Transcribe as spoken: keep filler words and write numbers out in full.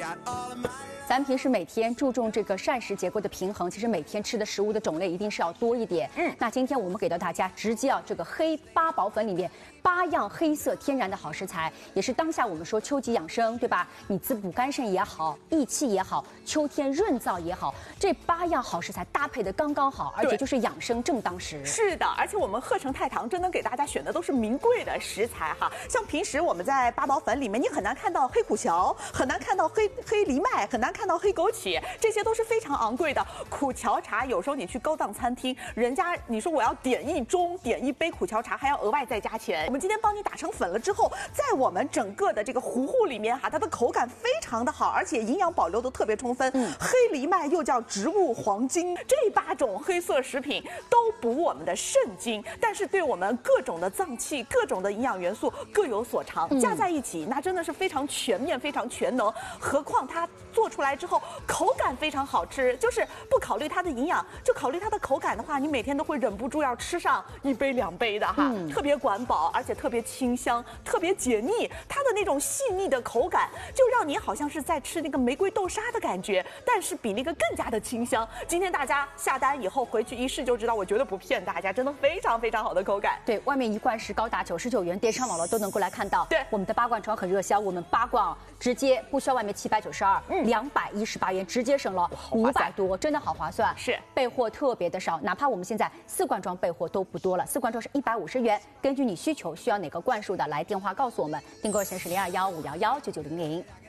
咱平时每天注重这个膳食结构的平衡，其实每天吃的食物的种类一定是要多一点。嗯，那今天我们给到大家直接啊，这个黑八宝粉里面八样黑色天然的好食材，也是当下我们说秋季养生，对吧？你滋补肝肾也好，益气也好，秋天润燥也好，这八样好食材搭配的刚刚好，而且就是养生正当时。 是的，而且我们鹤城太堂真的给大家选的都是名贵的食材哈，像平时我们在八宝粉里面，你很难看到黑苦荞，很难看到黑黑藜麦，很难看到黑枸杞，这些都是非常昂贵的。苦荞茶有时候你去高档餐厅，人家你说我要点一盅，点一杯苦荞茶，还要额外再加钱。我们今天帮你打成粉了之后，在我们整个的这个糊糊里面哈，它的口感非常的好，而且营养保留都特别充分。嗯，黑藜麦又叫植物黄金，这八种黑色食品都补我们的肾精，但是对我们各种的脏器、各种的营养元素各有所长，嗯、加在一起，那真的是非常全面、非常全能。何况它做出来之后，口感非常好吃，就是不考虑它的营养，就考虑它的口感的话，你每天都会忍不住要吃上一杯两杯的哈，嗯、特别管饱，而且特别清香，特别解腻。它的那种细腻的口感，就让你好像是在吃那个玫瑰豆沙的感觉，但是比那个更加的清香。今天大家下单以后回去一试就知道，我绝对不骗大家，真的非常非常好的口感。 对，外面一罐是高达九十九元，电商网络都能够来看到。 对， 我们的八罐装很热销，我们八罐直接不需要外面七百九十二，嗯，两百一十八元，直接省了五百多，真的好划算。 是， 备货特别的少，哪怕我们现在四罐装备货都不多了，四罐装是一百五十元。根据你需求需要哪个罐数的，来电话告诉我们，订购热线是零二幺五幺幺九九零零。